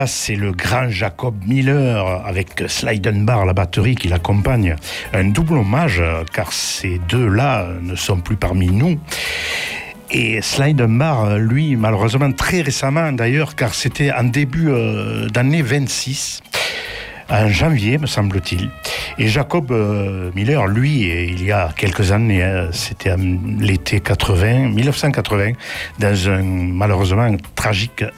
C'est le grand Jacob Miller avec Slydenbar, la batterie qui l'accompagne. Un double hommage car ces deux-là ne sont plus parmi nous. Et Slydenbar, lui, malheureusement très récemment d'ailleurs, car c'était en début d'année 26, en janvier me semble-t-il. Et Jacob Miller, lui, il y a quelques années, c'était l'été 1980, dans un malheureusement tragique